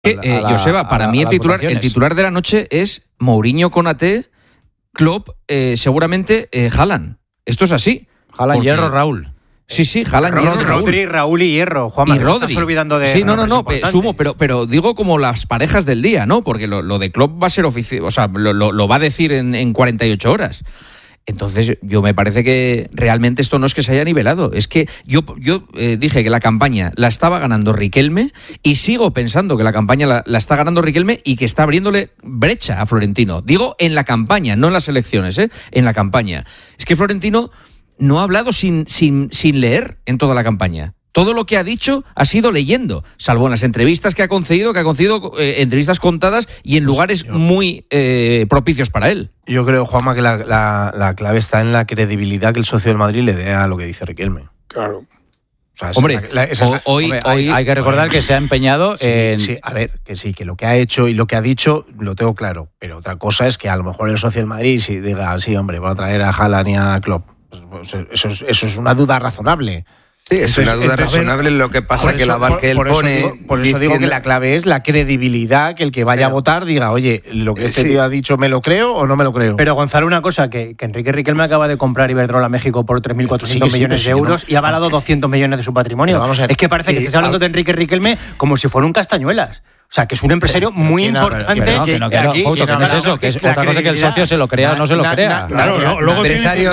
Joseba, para mí el titular de la noche es Mourinho, Konaté, Klopp, seguramente Haaland. Esto es así. Haaland, Hierro, Raúl. Sí, Haaland, Hierro, Rodri, Raúl y Hierro. Juanma, y Rodri. Estás olvidando de... Sí, no, sumo, pero digo como las parejas del día, ¿no? Porque lo de Klopp va a ser oficial, o sea, lo va a decir en 48 horas. Entonces, yo me parece que realmente esto no es que se haya nivelado. Es que yo dije que la campaña la estaba ganando Riquelme y sigo pensando que la campaña la está ganando Riquelme y que está abriéndole brecha a Florentino. Digo en la campaña, no en las elecciones, en la campaña. Es que Florentino no ha hablado sin leer en toda la campaña. Todo lo que ha dicho ha sido leyendo, salvo en las entrevistas que ha concedido entrevistas contadas y en lugares muy propicios para él. Yo creo, Juanma, que la clave está en la credibilidad que el socio del Madrid le dé a lo que dice Riquelme. Claro. O sea, hoy hay que recordar que se ha empeñado en... Sí, a ver, que lo que ha hecho y lo que ha dicho lo tengo claro. Pero otra cosa es que a lo mejor el socio del Madrid si diga, sí, hombre, va a traer a Haaland y a Klopp. Pues eso es una duda razonable. Sí, es una duda razonable. Lo que pasa es que la bar que él pone... Por eso digo que la clave es la credibilidad, que el que vaya a votar diga, oye, lo que este tío ha dicho, ¿me lo creo o no me lo creo? Pero, Gonzalo, una cosa, que Enrique Riquelme acaba de comprar Iberdrola a México por 3.400 millones de euros y ha avalado 200 millones de su patrimonio. Es que parece que estás hablando de Enrique Riquelme como si fuera un Castañuelas. O sea, que es un empresario muy importante. Que no es eso, que es otra cosa que el socio se lo crea o no se lo crea. Luego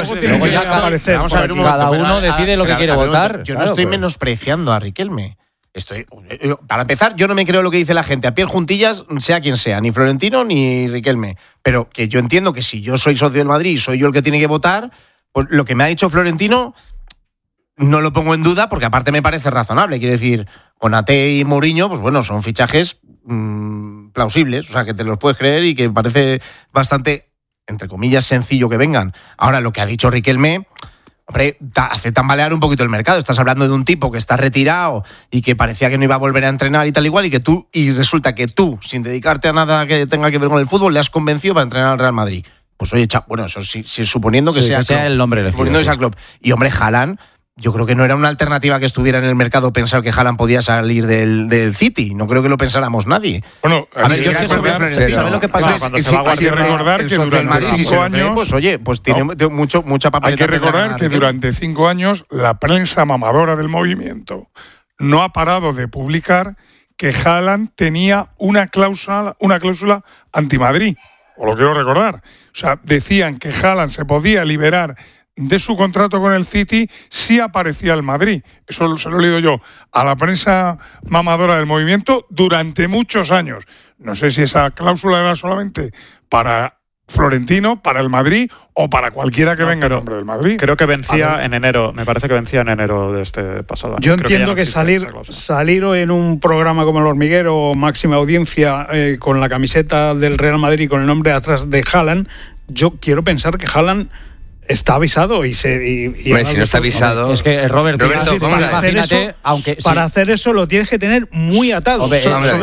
cada uno decide lo que quiere votar. Yo no estoy menospreciando a Riquelme. Para empezar, yo no me creo lo que dice la gente a pie juntillas, sea quien sea, ni Florentino ni Riquelme. Pero que yo entiendo que si yo soy socio del Madrid y soy yo el que tiene que votar, pues lo que me ha dicho Florentino no lo pongo en duda, porque aparte me parece razonable. Quiero decir, Konaté y Mourinho, pues bueno, son fichajes plausibles, o sea, que te los puedes creer y que parece bastante, entre comillas, sencillo que vengan. Ahora, lo que ha dicho Riquelme, hombre, hace tambalear un poquito el mercado. Estás hablando de un tipo que está retirado y que parecía que no iba a volver a entrenar y tal igual, y resulta que tú, sin dedicarte a nada que tenga que ver con el fútbol, le has convencido para entrenar al Real Madrid. Pues oye, bueno, eso sí, suponiendo que sea el nombre elegido. Suponiendo que sea Klopp. Y hombre, Haaland, yo creo que no era una alternativa que estuviera en el mercado pensar que Haaland podía salir del City. No creo que lo pensáramos nadie. Bueno, ¿sabes lo que pasa? Cuando se va a Guardiola, hay que recordar que durante 5 años... Pues tiene mucha papeleta. Hay que recordar que durante 5 años la prensa mamadora del movimiento no ha parado de publicar que Haaland tenía una cláusula anti-Madrid. Os lo quiero recordar. O sea, decían que Haaland se podía liberar de su contrato con el City si aparecía el Madrid. Eso se lo he leído yo a la prensa mamadora del movimiento durante muchos años. No sé si esa cláusula era solamente para Florentino, para el Madrid o para cualquiera que venga en nombre del Madrid. Creo que vencía en enero, me parece que vencía en enero de este pasado año. Yo entiendo que salir en un programa como El Hormiguero, máxima audiencia, con la camiseta del Real Madrid y con el nombre atrás de Haaland, yo quiero pensar que Haaland está avisado y si no está avisado... Es que Roberto para hacer eso lo tienes que tener muy atado. Es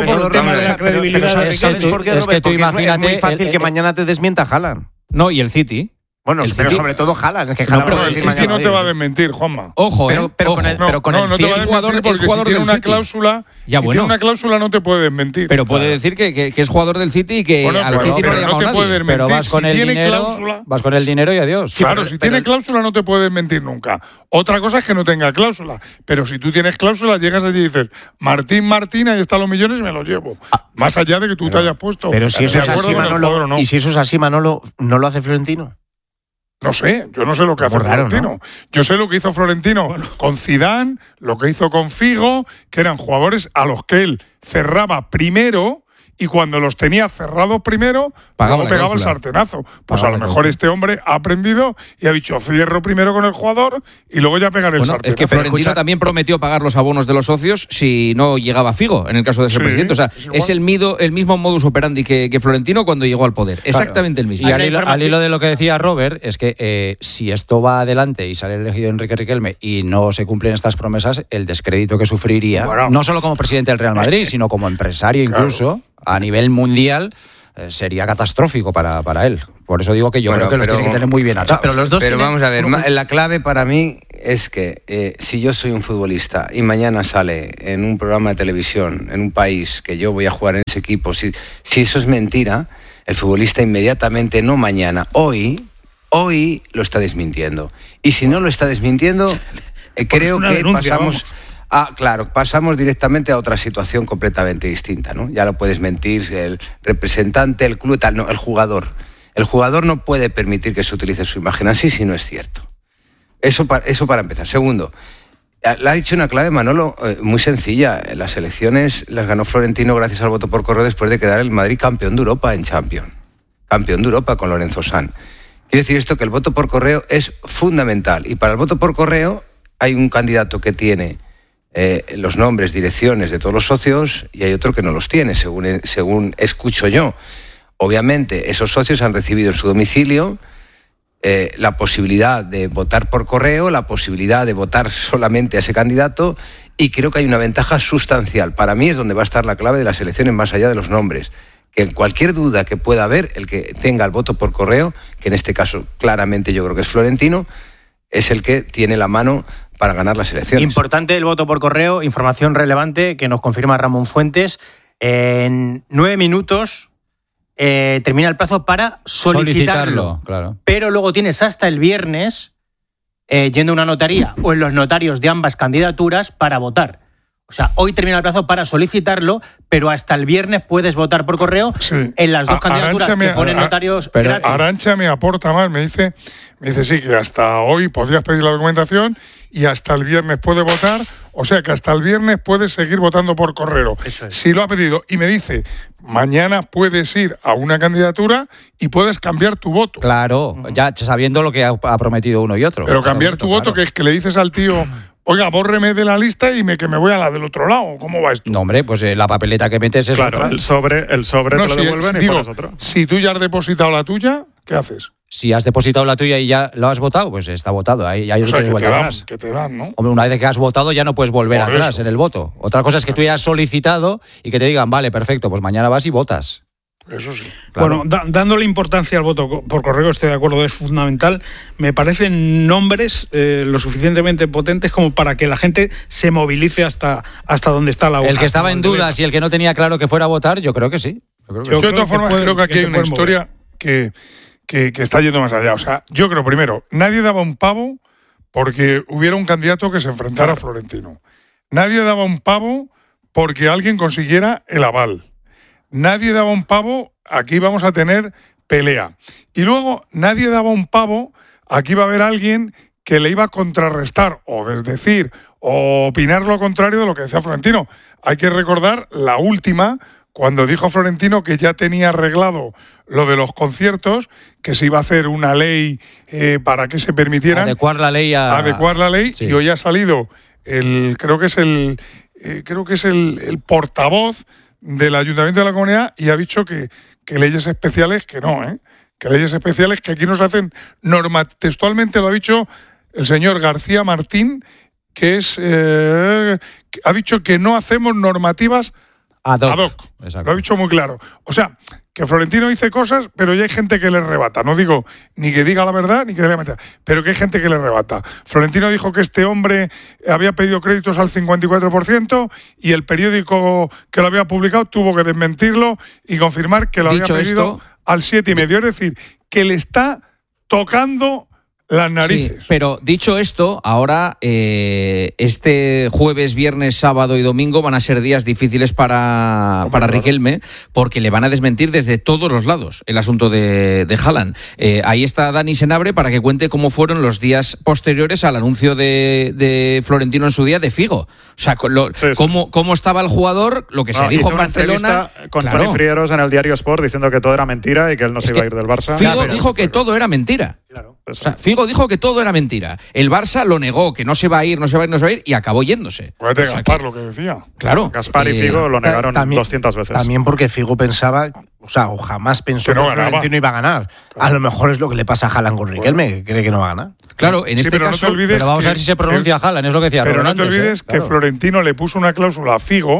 muy fácil que mañana te desmienta Haaland. No, y el City... Bueno, pero sobre todo Haaland. Es que Haaland el City no te va a desmentir, Juanma. Ojo, pero con el City es jugador porque si tiene una cláusula, tiene una cláusula no te puede desmentir. Pero puede decir que es jugador del City y que al City no le ha llamado te puede desmentir. Pero vas con el dinero y adiós. Claro, si tiene cláusula no te puede desmentir nunca. Otra cosa es que no tenga cláusula. Pero si tú tienes cláusula, llegas allí y dices, Martín, ahí están los millones y me los llevo. Más allá de que tú te hayas puesto. Pero si eso es así, Manolo, ¿y si eso es así, Manolo, no lo hace Florentino? No sé, yo no sé lo que hace Florentino. ¿No? Yo sé lo que hizo Florentino con Zidane, lo que hizo con Figo, que eran jugadores a los que él cerraba primero y cuando los tenía cerrados primero, luego pegaba el sartenazo. Pues a lo mejor este hombre ha aprendido y ha dicho, cierro primero con el jugador y luego ya pegaré el sartenazo. Es que Florentino también prometió pagar los abonos de los socios si no llegaba Figo, en el caso de ser presidente. O sea, es el mismo modus operandi que Florentino cuando llegó al poder. Exactamente el mismo. Y al hilo de lo que decía Robert, es que si esto va adelante y sale elegido Enrique Riquelme y no se cumplen estas promesas, el descrédito que sufriría, no solo como presidente del Real Madrid, sino como empresario incluso, a nivel mundial, sería catastrófico para él. Por eso digo que yo creo que los tiene que tener muy bien atados. Pero vamos a ver, la clave para mí es que si yo soy un futbolista y mañana sale en un programa de televisión, en un país, que yo voy a jugar en ese equipo, si eso es mentira, el futbolista inmediatamente, no mañana, hoy lo está desmintiendo. Y si no lo está desmintiendo, creo que pasamos... pasamos directamente a otra situación completamente distinta, ¿no? Ya lo puedes mentir, el representante, el club, tal, no, el jugador. El jugador no puede permitir que se utilice su imagen así si no es cierto. Eso para empezar. Segundo, le ha dicho una clave, Manolo, muy sencilla. Las elecciones las ganó Florentino gracias al voto por correo después de quedar el Madrid campeón de Europa en Champions. Campeón de Europa con Lorenzo Sanz. Quiere decir esto que el voto por correo es fundamental. Y para el voto por correo hay un candidato que tiene los nombres, direcciones de todos los socios y hay otro que no los tiene, según escucho yo. Obviamente, esos socios han recibido en su domicilio la posibilidad de votar por correo, la posibilidad de votar solamente a ese candidato, y creo que hay una ventaja sustancial. Para mí es donde va a estar la clave de las elecciones, más allá de los nombres. Que en cualquier duda que pueda haber, el que tenga el voto por correo, que en este caso claramente yo creo que es Florentino, es el que tiene la mano para ganar las elecciones. Importante el voto por correo, información relevante que nos confirma Ramón Fuentes. En 9 minutos termina el plazo para solicitarlo. Claro. Pero luego tienes hasta el viernes yendo a una notaría o en los notarios de ambas candidaturas para votar. O sea, hoy termina el plazo para solicitarlo, pero hasta el viernes puedes votar por correo en las dos candidaturas que ponen notarios gratis. Arantxa me aporta más, me dice sí, que hasta hoy podrías pedir la documentación y hasta el viernes puede votar, o sea que hasta el viernes puedes seguir votando por correo. Eso es. Si lo ha pedido, y me dice, mañana puedes ir a una candidatura y puedes cambiar tu voto. Claro, ya sabiendo lo que ha prometido uno y otro. Pero cambiar tu voto, que es que le dices al tío... Oiga, bórreme de la lista y que me voy a la del otro lado. ¿Cómo va esto? No, hombre, pues la papeleta que metes es claro, otra. el sobre no, te lo devuelven y pones otro. Si tú ya has depositado la tuya, ¿qué haces? Si has depositado la tuya y ya lo has votado, pues está votado. Ahí o sea, que te dan, ¿no? Hombre, una vez que has votado ya no puedes volver Por atrás eso. en el voto. Otra cosa es que tú ya has solicitado y que te digan, vale, perfecto, pues mañana vas y votas. Eso sí. Claro. Bueno, dándole importancia al voto por correo, estoy de acuerdo, es fundamental. Me parecen nombres lo suficientemente potentes como para que la gente se movilice hasta donde está la urna. El que estaba en dudas y el que no tenía claro que fuera a votar, yo creo que sí. Yo de todas formas creo que aquí hay una historia que está yendo más allá. O sea, yo creo, primero, nadie daba un pavo porque hubiera un candidato que se enfrentara a Florentino. Nadie daba un pavo porque alguien consiguiera el aval. Nadie daba un pavo, aquí vamos a tener pelea. Y luego nadie daba un pavo, aquí va a haber alguien que le iba a contrarrestar o desdecir o opinar lo contrario de lo que decía Florentino. Hay que recordar la última, cuando dijo Florentino que ya tenía arreglado lo de los conciertos, que se iba a hacer una ley para que se permitieran... Adecuar la ley sí. Y hoy ha salido creo que es el portavoz del Ayuntamiento de la Comunidad y ha dicho que leyes especiales que no, que leyes especiales que aquí nos hacen textualmente lo ha dicho el señor García Martín, que es ha dicho que no hacemos normativas ad hoc. Lo ha dicho muy claro. O sea, que Florentino dice cosas, pero ya hay gente que le rebata. No digo ni que diga la verdad ni que diga la mentira, pero que hay gente que le rebata. Florentino dijo que este hombre había pedido créditos al 54% y el periódico que lo había publicado tuvo que desmentirlo y confirmar que lo había pedido al 7,5%. Es decir, que le está tocando las narices. Sí, pero dicho esto, ahora este jueves, viernes, sábado y domingo van a ser días difíciles para Riquelme, porque le van a desmentir desde todos los lados el asunto de Haaland. Ahí está Dani Senabre para que cuente cómo fueron los días posteriores al anuncio de Florentino en su día de Figo. O sea, cómo estaba el jugador, lo que se dijo en Barcelona. Con Toni Frieros en el diario Sport diciendo que todo era mentira y que él no se iba a ir del Barça. Figo dijo que todo era mentira. Claro. O sea, Figo dijo que todo era mentira. El Barça lo negó, que no se va a ir y acabó yéndose. Acuérdate Gaspar lo que decía. Claro. Gaspar y Figo lo negaron 200 veces. También porque Figo pensaba, o jamás pensó que Florentino iba a ganar. Claro. A lo mejor es lo que le pasa a Haaland con Riquelme, que cree que no va a ganar. Claro, en este caso... pero vamos a ver si se pronuncia Haaland, es lo que decía Pero Ron no te antes, olvides que Florentino le puso una cláusula a Figo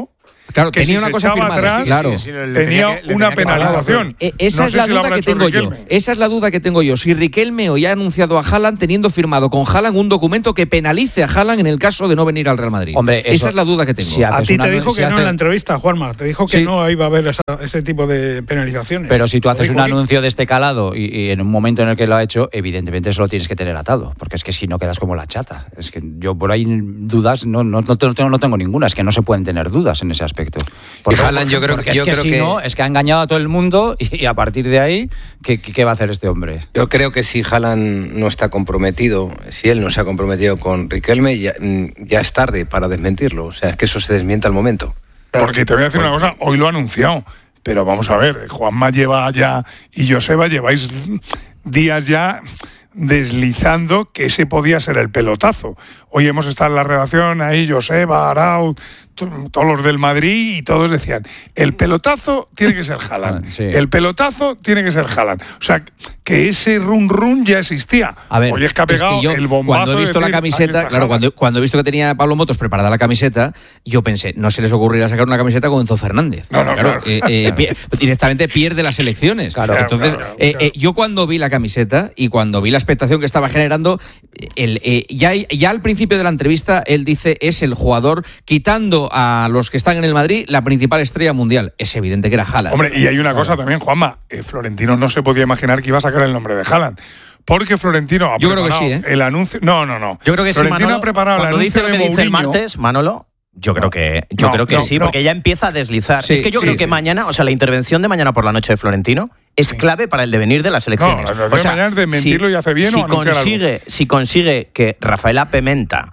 Claro, que tenía si una se cosa echaba firmada, atrás, claro. tenía una penalización. Esa No es sé la si lo duda habrá que hecho tengo yo. Riquelme. Esa es la duda que tengo yo. Si Riquelme hoy ha anunciado a Haaland teniendo firmado con Haaland un documento que penalice a Haaland en el caso de no venir al Real Madrid. Hombre, esa es la duda que tengo. si A ti te dijo que no hace- en la entrevista, Juanma. Te dijo que Sí. no iba a haber ese tipo de penalizaciones. Pero si tú haces Lo un dijo aquí. anuncio de este calado y en un momento en el que lo ha hecho, evidentemente eso lo tienes que tener atado, porque es que si no quedas como la chata. Es que yo por ahí dudas no tengo ninguna, es que no se pueden tener dudas en ese aspecto. Y Haaland, yo creo porque que- es que si no, es que ha engañado a todo el mundo y a partir de ahí, ¿qué va a hacer este hombre? Yo creo que si Haaland no está comprometido, si él no se ha comprometido con Riquelme, ya es tarde para desmentirlo. O sea, es que eso se desmiente al momento. Porque te voy a decir una cosa, hoy lo ha anunciado, pero vamos a ver, Juanma lleva ya y Joseba lleváis días ya deslizando que ese podía ser el pelotazo. Hoy hemos estado en la redacción, ahí Joseba, Arau, todos los del Madrid y todos decían, el pelotazo tiene que ser Haaland, Sí. el pelotazo tiene que ser Haaland. O sea, que ese run ya existía. A ver, hoy es que ha pegado yo, el bombazo. cuando he visto de la decir, camiseta, "Aquí está claro, Haaland". cuando he visto que tenía Pablo Motos preparada la camiseta, yo pensé, no se les ocurrirá sacar una camiseta con Enzo Fernández. No, claro. Directamente pierde las elecciones. Claro, Entonces, claro. yo cuando vi la camiseta y cuando vi la expectación que estaba generando, ya al principio de la entrevista, él dice, es el jugador, quitando a los que están en el Madrid, la principal estrella mundial. Es evidente que era Haaland. Hombre, y hay una cosa también, Juanma, Florentino no se podía imaginar que iba a sacar el nombre de Haaland. Porque Florentino ha Yo creo que preparado sí, el anuncio. No. Yo creo que sí, Florentino Manolo, ha preparado el cuando anuncio dice lo que de dice el Mourinho. martes, Manolo, yo creo que No, sí, no. porque ya empieza a deslizar. Sí, es que yo sí, creo que sí. mañana, o sea, la intervención de mañana por la noche de Florentino es clave para el devenir de las elecciones. No, la intervención de mañana es desmentirlo y hace bien o anunciar algo. Si consigue que Rafaela Pimenta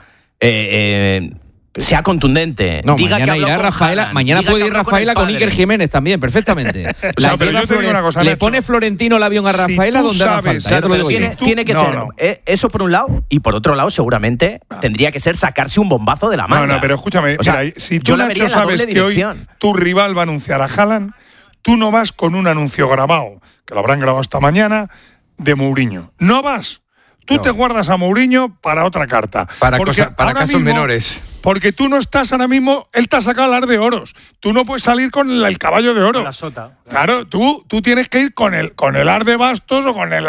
sea contundente, No, diga que mañana habló irá con Rafaela, Haaland, mañana diga puede que ir habló con Rafaela el con padre. Iker Jiménez también, perfectamente. sea, pero yo te digo una cosa, le Nacho. pone Florentino el avión a Si Rafaela tú donde haga sabes, falta. Ya te lo digo yo. Tiene que No, ser no. eso por un lado, y por otro lado seguramente tendría que ser sacarse un bombazo de la manga. No, pero escúchame, O sea, mira, si yo tú, la vería Nacho, en la sabes doble que hoy dirección. tu rival va a anunciar a Haaland, tú no vas con un anuncio grabado, que lo habrán grabado esta mañana, de Mourinho. No vas. Tú te guardas a Mourinho para otra carta. Para Porque para ahora casos mismo- menores. Porque tú no estás ahora mismo, él te ha sacado el ar de oros. Tú no puedes salir con el caballo de oro. La sota. Claro, tú tienes que ir con el ar de bastos o con el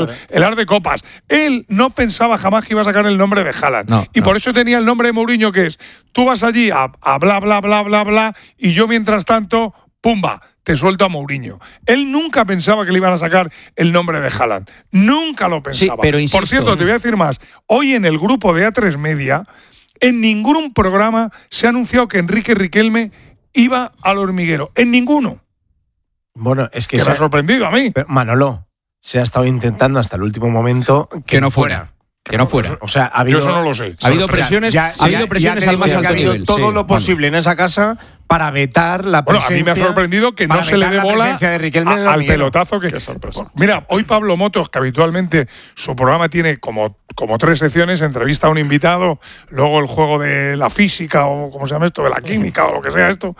ar de copas. Él no pensaba jamás que iba a sacar el nombre de Haaland. No, y no. por eso tenía el nombre de Mourinho, que es, tú vas allí a bla, bla, bla, bla, bla, y yo mientras tanto, pumba, te suelto a Mourinho. Él nunca pensaba que le iban a sacar el nombre de Haaland. Nunca lo pensaba. pero insisto, por cierto, te voy a decir más. Hoy en el grupo de A3 Media, en ningún programa se ha anunciado que Enrique Riquelme iba al Hormiguero. En ninguno. Bueno, es que Que me ha sorprendido a mí. Pero, Manolo, se ha estado intentando hasta el último momento Que no fuera. Que no fuera. O sea, ha Yo habido, eso no lo sé. Ha habido presiones, ha habido presiones te al digo más yo que alto ha habido nivel. todo Sí, lo posible en esa casa para vetar la Bueno, a presencia. mí me ha sorprendido que no para se le vetar dé la bola presencia de Riquelme en el al hormiguero. pelotazo que... Mira, hoy Pablo Motos, que habitualmente su programa tiene como 3 secciones, entrevista a un invitado, luego el juego de la física o ¿cómo se llama esto? De la química o lo que sea esto.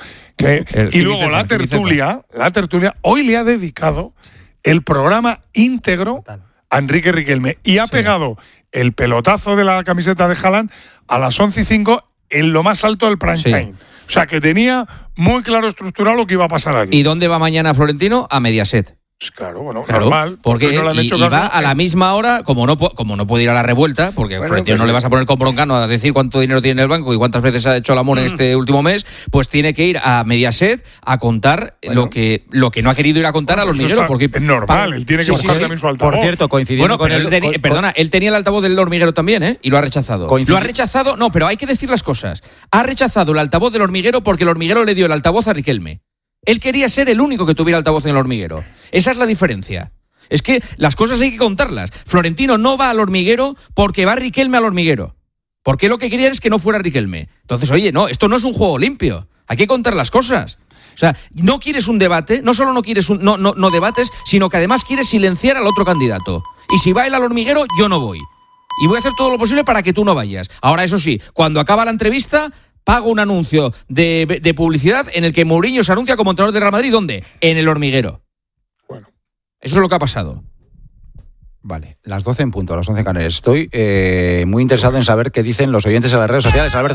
Y luego la tertulia, hoy le ha dedicado el programa íntegro a Enrique Riquelme y ha pegado el pelotazo de la camiseta de Haaland a las 11:05 en lo más alto del prime Sí. time. O sea, que tenía muy claro estructurado lo que iba a pasar allí. ¿Y dónde va mañana Florentino? A Mediaset. Pues claro, bueno, Claro, normal. porque no le han hecho y caso. va a la misma hora, como no puede ir a la revuelta, porque Florentino no le vas a poner con broncano a decir cuánto dinero tiene en el banco y cuántas veces ha hecho el amor en este último mes, pues tiene que ir a Mediaset a contar lo que no ha querido ir a contar a los Eso hormigueros. está- Porque es normal, él tiene que buscar también su altavoz. Por cierto, coincidiendo Bueno, pero con él tenía el altavoz del hormiguero también, ¿eh? Y lo ha rechazado. Coincide- Lo ha rechazado, no, pero hay que decir las cosas. Ha rechazado el altavoz del hormiguero porque el hormiguero le dio el altavoz a Riquelme. Él quería ser el único que tuviera altavoz en el hormiguero. Esa es la diferencia. Es que las cosas hay que contarlas. Florentino no va al hormiguero porque va Riquelme al hormiguero. Porque lo que quería es que no fuera Riquelme. Entonces, oye, no, esto no es un juego limpio. Hay que contar las cosas. O sea, no quieres un debate, no solo no quieres no debates, sino que además quieres silenciar al otro candidato. Y si va él al hormiguero, yo no voy. Y voy a hacer todo lo posible para que tú no vayas. Ahora, eso sí, cuando acaba la entrevista, pago un anuncio de publicidad en el que Mourinho se anuncia como entrenador del Real Madrid. ¿Dónde? En el hormiguero. Bueno. Eso es lo que ha pasado. Vale, las 12 en punto, a las 11 en Canarias. Estoy muy interesado en saber qué dicen los oyentes en las redes sociales. Alberto.